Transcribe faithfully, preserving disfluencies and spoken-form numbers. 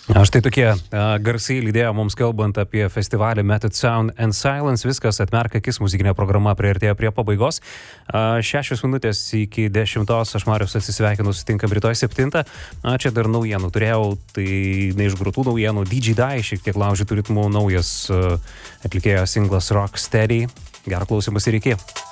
Aš tai tokie uh, garsiai lydėjo mums kalbant apie festivalį Method Sound and Silence. Viskas, atmerk akis, muzikinė programa priartėjo prie pabaigos. Uh, šešios minutės iki dešimtos, aš Marius atsisveikinu, sutinkam rytoj septintą. Uh, čia dar naujienų turėjau, tai neišgrūtų naujienų. D J Dai šiek tiek laužytų ritmų, naujas uh, atlikėjo singlas Rocksteady. Gerą klausimus ir iki.